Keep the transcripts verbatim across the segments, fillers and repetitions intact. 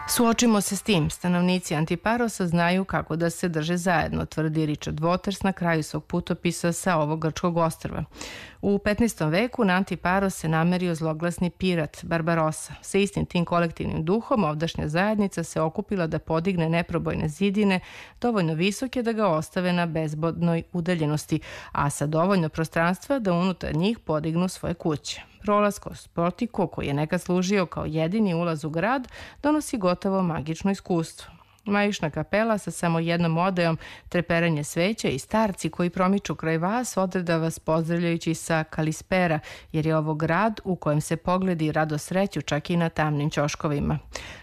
Suočimo se s tim. Stanovnici Antiparosa znaju kako da se drže zajedno, tvrdi Richard Waters na kraju svog putopisa sa ovog grčkog ostrva. U petnaestom veku na Antiparos se namerio zloglasni pirat Barbarossa. Sa istim tim kolektivnim duhom ovdašnja zajednica se okupila da podigne neprobojne zidine dovoljno visoke da ga ostave na bezbodnoj udaljenosti, a sa dovoljno prostranstva da unutar njih podignu svoje kuće. Prolaz kroz portiku, koji je nekad služio kao jedini ulaz u grad, donosi gotovo magično iskustvo. Maišna kapela sa samo jednom odejom, treperenje sveća i starci koji promiču kraj vas odreda vas pozdravljajući sa Kalispera, jer je ovo grad u kojem se pogledi rado sreću čak i na tamnim ćoškovima.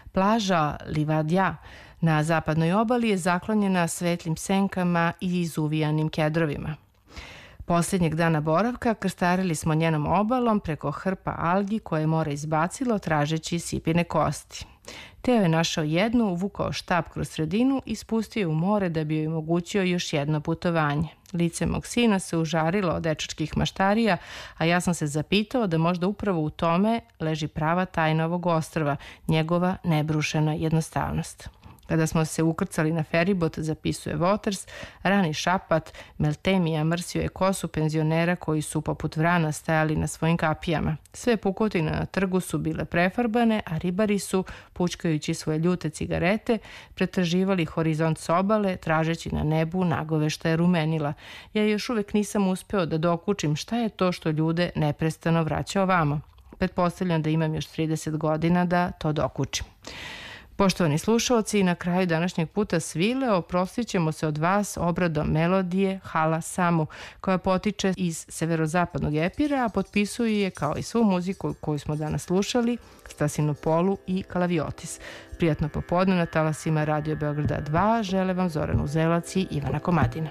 Plaža Livadija na zapadnoj obali je zaklonjena svetlim senkama i izuvijanim kedrovima. Posljednjeg dana boravka krstarili smo njenom obalom preko hrpa algi koje je more izbacilo tražeći sipine kosti. Teo je našao jednu, uvukao štap kroz sredinu i spustio je u more da bi joj omogućio još jedno putovanje. Lice mog sina se užarilo od dečačkih maštarija, a ja sam se zapitao da možda upravo u tome leži prava tajna ovog ostrva, njegova nebrušena jednostavnost. Kada smo se ukrcali na feribot, zapisuje Waters, rani šapat Meltemija mrsio je kosu penzionera koji su poput vrana stajali na svojim kapijama. Sve pukotine na trgu su bile prefarbane, a ribari su, pučkajući svoje ljute cigarete, pretraživali horizont s obale, tražeći na nebu nagoveštaje rumenila. Ja još uvek nisam uspeo da dokučim šta je to što ljude neprestano vraća ovamo. Pretpostavljam da imam još trideset godina da to dokučim. Poštovani slušalci, na kraju današnjeg puta svile oprostit ćemo se od vas obradom melodije Hala Samu, koja potiče iz severozapadnog Epira, a potpisuju je kao i svu muziku koju smo danas slušali Stasinopolu i Kalaviotis. Prijatno popodne na talasima Radio Beograda dva žele vam Zoran Uzelac i Ivana Komadina.